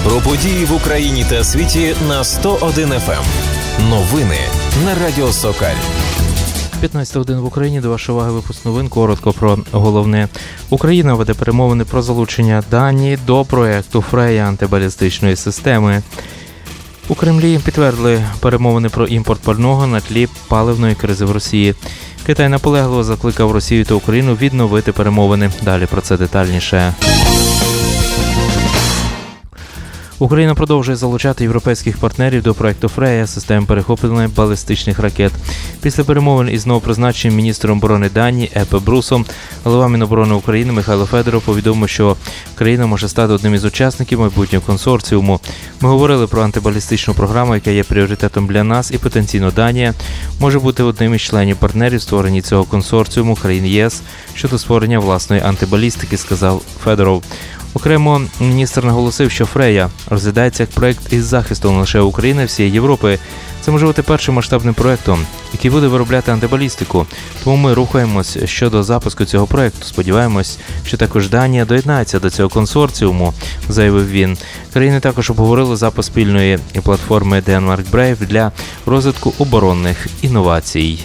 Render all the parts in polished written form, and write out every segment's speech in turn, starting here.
Про події в Україні та світі на 101 FM. Новини на Радіо Сокаль. 15 годин в Україні. До вашої уваги випуск новин. Коротко про головне. Україна веде перемовини про залучення Данії до проєкту «Фрея» антибалістичної системи. У Кремлі підтвердили перемовини про імпорт пального на тлі паливної кризи в Росії. Китай наполегливо закликав Росію та Україну відновити перемовини. Далі про це детальніше. Україна продовжує залучати європейських партнерів до проєкту «Фрея» – системи перехоплення балістичних ракет. Після перемовин із новопризначеним міністром оборони Данії Епе Брусом, голова Міноборони України Михайло Федоров повідомив, що країна може стати одним із учасників майбутнього консорціуму. Ми говорили про антибалістичну програму, яка є пріоритетом для нас, і потенційно Данія може бути одним із членів партнерів створення цього консорціуму країн ЄС щодо створення власної антибалістики, сказав Федоров. Окремо, міністр наголосив, що «Фрея» розглядається як проєкт із захисту не лише України, а всієї Європи. Це може бути першим масштабним проєктом, який буде виробляти антибалістику. Тому ми рухаємось щодо запуску цього проєкту. Сподіваємось, що також Данія доєднається до цього консорціуму, заявив він. Країни також обговорили запуск спільної платформи Denmark Brave для розвитку оборонних інновацій.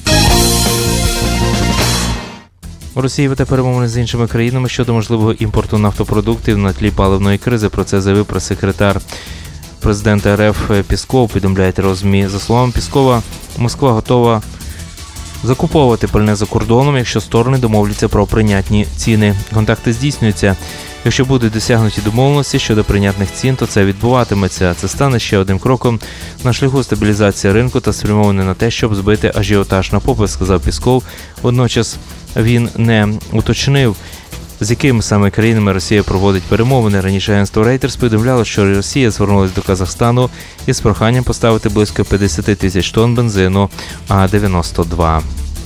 Росія веде перемовини з іншими країнами щодо можливого імпорту нафтопродуктів на тлі паливної кризи. Про це заявив прес-секретар президента РФ Пісков, повідомляють РОЗМІ. За словами Піскова, Москва готова закуповувати пальне за кордоном, якщо сторони домовляться про прийнятні ціни. Контакти здійснюються. Якщо будуть досягнуті домовленості щодо прийнятних цін, то це відбуватиметься. Це стане ще одним кроком на шляху стабілізації ринку та спрямований на те, щоб збити ажіотаж на попит, сказав Пісков. Водночас він не уточнив, з якими саме країнами Росія проводить перемовини. Раніше агентство Reuters повідомляло, що Росія звернулася до Казахстану із проханням поставити близько 50 тисяч тонн бензину А-92.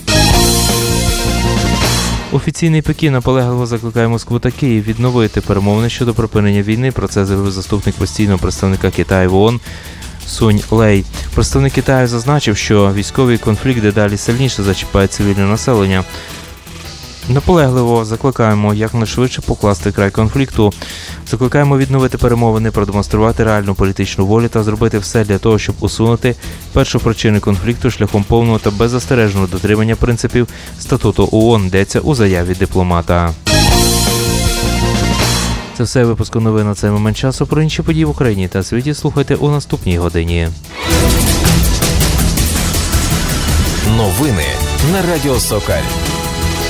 Офіційний Пекін наполегливо закликає Москву та Київ відновити перемовини щодо припинення війни. Про це заявив заступник постійного представника Китаю в ООН Сунь Лей. Представник Китаю зазначив, що військовий конфлікт дедалі сильніше зачіпає цивільне населення. Наполегливо закликаємо якнайшвидше покласти край конфлікту. Закликаємо відновити перемовини, продемонструвати реальну політичну волю та зробити все для того, щоб усунути першопричини конфлікту шляхом повного та беззастережного дотримання принципів статуту ООН, йдеться у заяві дипломата. Це все випуску новин на цей момент часу. Про інші події в Україні та світі слухайте у наступній годині. Новини на Радіо Сокаль.